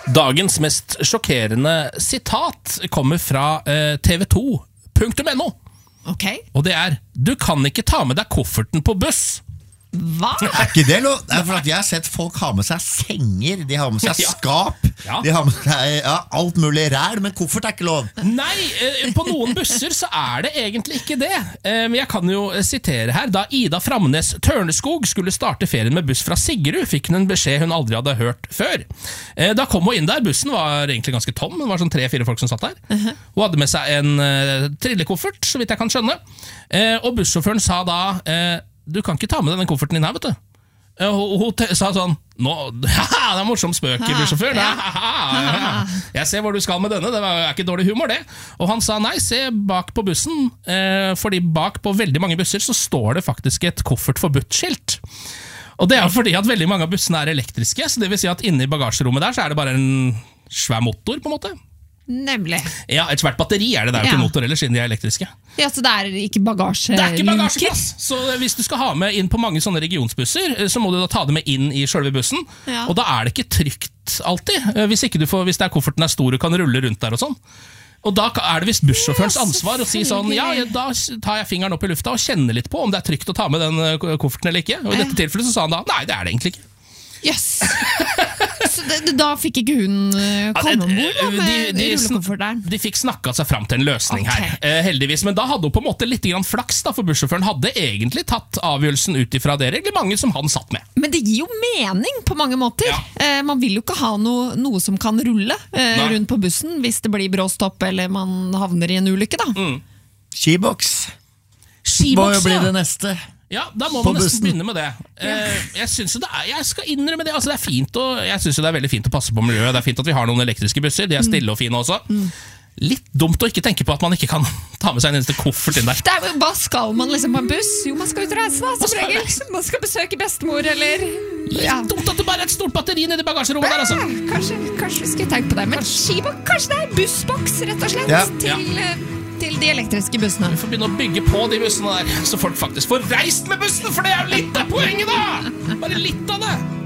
Dagens mest sjokkerende sitat kommer fra tv2.no. Ok. Og det er: du kan ikke ta med deg kofferten på buss. Hva? Er ikke det lov? Det er for at jeg har sett folk ha med seg senger, de har med seg skap, de har med seg alt mulig ræl, men koffert er ikke lov. Nei, på noen busser så er det egentlig ikke det. Men jeg kan jo sitere her. Da Ida Framnes Tørneskog skulle starte ferien med buss fra Sigrud, fikk hun en beskjed hun aldri hadde hørt før. Da kom hun inn der, bussen var egentlig ganske tom, det var sånn 3-4 folk som satt der. Hun hadde med seg en trillekoffert, så vidt jeg kan skjønne. Og bussjåføren sa da: du kan ikke ta med denne kofferten din her, vet du. Hun sa sånn: det er en morsom spøk, bussjåfør. Jeg ser hvor du skal med denne, det er ikke dårlig humor det. Og han sa: nei, se bak på bussen, fordi bak på veldig mange busser så står det faktisk et koffert forbudt-skilt. Og det er fordi at veldig mange av bussene er elektriske, så det vil si at inne i bagasjerommet der så er det bare en svær motor på en måte. Nemlig. Ja, et svært batteri er det, det er jo ikke motor ellers siden de er elektriske. Ja, så det er ikke bagasjeluker? Det er ikke bagasjeplass, så hvis du skal ha med inn på mange sånne regionsbusser, så må du da ta det med inn i selve bussen, og da er det ikke trygt alltid, hvis det er kofferten er stor og kan rulle rundt der og sånn. Og da er det visst bussjåførens ansvar å si sånn: ja, da tar jeg fingeren opp i lufta og kjenner litt på om det er trygt å ta med den kofferten eller ikke. Og i dette tilfellet så sa han da: nei, det er det egentlig ikke. Yes. Så da fikk ikke hun komme ombord med rullekofferten? De fikk snakket seg fram til en løsning her, heldigvis. Men da hadde hun på en måte litt grann flaks, da, for bussjåføren hadde egentlig tatt avgjørelsen ut ifra det reglementet som han satt med. Men det gir jo mening på mange måter. Man vil jo ikke ha noe som kan rulle rundt på bussen hvis det blir bråstopp eller man havner i en ulykke, da. Skiboks må jo bli det neste. Ja, da må man nesten begynne med det. Jeg skal innrømme det, altså det er fint, og jeg synes det er veldig fint å passe på miljøet. Det er fint at vi har noen elektriske busser, de er stille og fine også. Litt dumt å ikke tenke på at man ikke kan ta med seg en eneste koffert inn der. Hva skal man liksom på en buss? Jo, man skal ut og reise da, som regel. Man skal besøke bestemor, eller... Litt dumt at det bare er et stort batteri nede i bagasjerommet der, altså. Kanskje vi skulle tenke på det, men skiboks, kanskje det er bussboks, rett og slett, til de elektriske bussene. Vi får begynne å bygge på de bussene der, så folk faktisk får reist med bussen, for det er jo litt av poenget da! Bare litt av det!